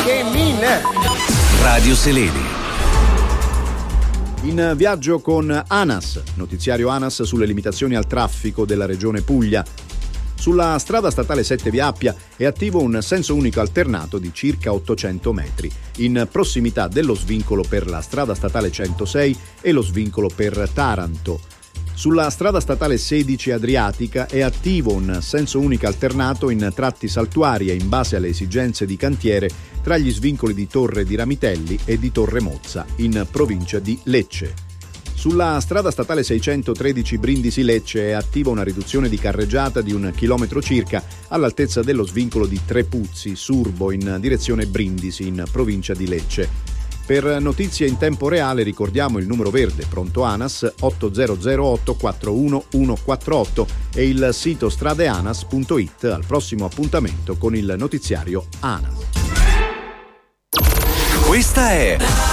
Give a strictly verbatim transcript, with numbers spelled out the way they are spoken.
che min. Radio Seleni. In viaggio con ANAS, notiziario ANAS sulle limitazioni al traffico della regione Puglia. Sulla strada statale sette via Appia è attivo un senso unico alternato di circa ottocento metri, in prossimità dello svincolo per la strada statale centosei e lo svincolo per Taranto. Sulla strada statale sedici Adriatica è attivo un senso unico alternato in tratti saltuari e in base alle esigenze di cantiere tra gli svincoli di Torre di Ramitelli e di Torre Mozza, in provincia di Lecce. Sulla strada statale seicentotredici Brindisi-Lecce è attiva una riduzione di carreggiata di un chilometro circa all'altezza dello svincolo di Trepuzzi, Surbo, in direzione Brindisi, in provincia di Lecce. Per notizie in tempo reale ricordiamo il numero verde pronto ANAS otto zero zero otto quattro uno uno quattro otto e il sito stradeanas punto it. Al prossimo appuntamento con il notiziario ANAS. Questa è